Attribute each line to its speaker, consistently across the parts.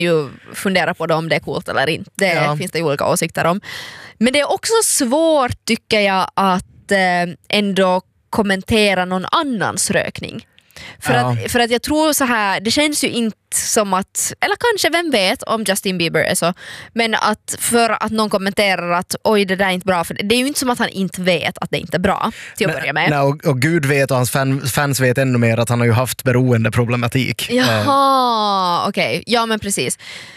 Speaker 1: ju fundera på om det är coolt eller inte. Det finns det olika åsikter om. Men det är också svårt tycker jag att ändå kommentera någon annans rökning. För att jag tror så här, det känns ju inte som att, eller kanske vem vet om Justin Bieber är så, men att för att någon kommenterar att oj det där är inte bra, för det är ju inte som att han inte vet att det inte är bra till att börja med.
Speaker 2: Nej, och Gud vet och hans fans vet ännu mer att han har ju haft beroendeproblematik.
Speaker 1: Jaha, okej. Ja men precis.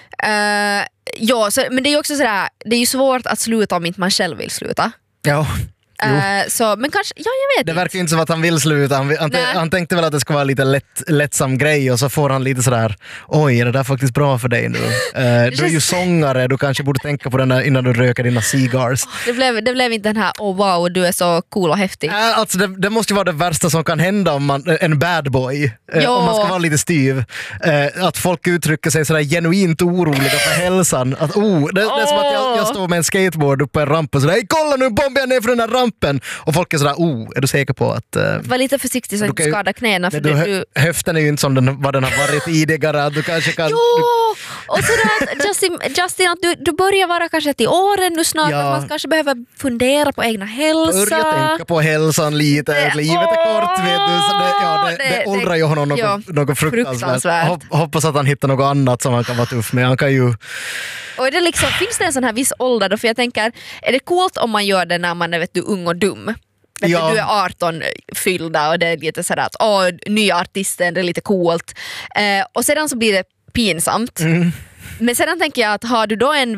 Speaker 1: Ja, men det är ju också sådär, det är ju svårt att sluta om inte man själv vill sluta.
Speaker 2: Ja.
Speaker 1: Så, men kanske, jag vet
Speaker 2: det
Speaker 1: inte.
Speaker 2: verkar inte som att han vill sluta. Han tänkte väl att det ska vara lite lättsam grej och så får han lite sådär, oj är det där faktiskt bra för dig nu? Du är ju sångare, du kanske borde tänka på den där innan du röker dina cigars.
Speaker 1: Det blev inte den här, wow du är så cool och häftig.
Speaker 2: Alltså det måste ju vara det värsta som kan hända om en bad boy, om man ska vara lite styv. Att folk uttrycker sig sådär genuint oroliga för hälsan. Att, det är som att jag står med en skateboard uppe på en ramp och sådär, hej kolla nu bombar jag ner för den här rampen. Och folk är sådär, är du säker på att...
Speaker 1: var lite försiktig så att du skadar knäna. För
Speaker 2: höften är ju inte som vad den har varit tidigare. Du kanske kan...
Speaker 1: och sådär att Justin, att du börjar vara kanske till åren nu snart. Att man kanske behöver fundera på egna hälsa.
Speaker 2: Börja tänka på hälsan lite. Livet är kort, vet du. Så det åldrar ju honom något fruktansvärt. Hoppas att han hittar något annat som han kan vara tuff med. Han kan ju...
Speaker 1: Och det liksom, finns det en sån här viss ålder då? För jag tänker, är det coolt om man gör det när man är ung och dum? Du är 18 fyllda och det är lite sådär att nya artisten, det är lite coolt. Och sedan så blir det pinsamt. Men sedan tänker jag att har du då en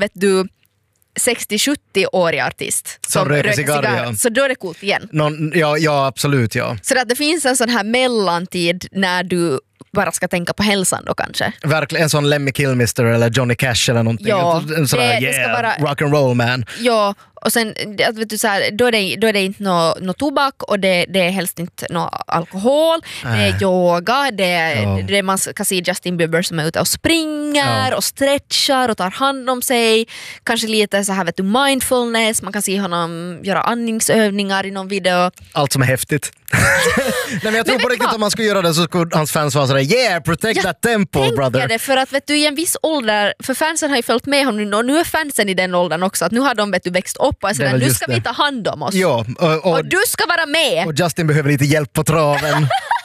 Speaker 1: 60-70-årig artist som röker cigarr, så då är det coolt igen.
Speaker 2: Ja, absolut, ja.
Speaker 1: Så att det finns en sån här mellantid när du bara ska tänka på hälsan då kanske.
Speaker 2: Verkligen en sån Lemmy Kilmister eller Johnny Cash eller någonting.
Speaker 1: Ja,
Speaker 2: en sån
Speaker 1: det ska vara
Speaker 2: rock and roll man.
Speaker 1: Ja, och sen vet du, så här, då är det inte något tobak och det är helst inte något alkohol. Det är yoga, det är man kan se Justin Bieber som är ute och springer och stretchar och tar hand om sig. Kanske lite så här vet du, mindfulness, man kan se honom göra andningsövningar i någon video.
Speaker 2: Allt som är häftigt. Nej, men jag tror på riktigt om man skulle göra det så skulle hans fans vara sådär, yeah, protect that temple, brother.
Speaker 1: Det, för att vet du, i en viss ålder, för fansen har ju följt med honom och nu är fansen i den åldern också, att nu har de växt upp och nu ska vi ta hand om oss.
Speaker 2: Ja,
Speaker 1: och du ska vara med.
Speaker 2: Och Justin behöver lite hjälp på traven.